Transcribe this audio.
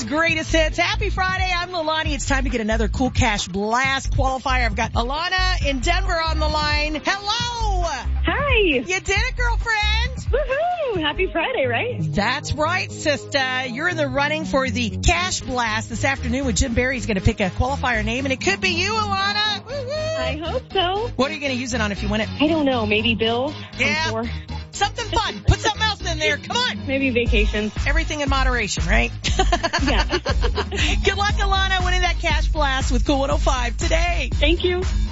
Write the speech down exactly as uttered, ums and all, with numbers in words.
Country's greatest hits. Happy Friday. I'm Lilani. It's time to get another Cool Cash Blast qualifier. I've got Alana in Denver on the line. Hello. Hi. You did it, girlfriend. Woohoo. Happy Friday, right? That's right, sister. You're in the running for the Cash Blast this afternoon with Jim Barry. He's going to pick a qualifier name, and it could be you, Alana. Woo-hoo. I hope so. What are you going to use it on if you win it? I don't know. Maybe bills? Yeah. Or something fun. Put something else in there. Come on. maybe vacations. Everything in moderation, right? Yeah. Good luck, Alana, winning that Cash Blast with Cool one oh five today. Thank you.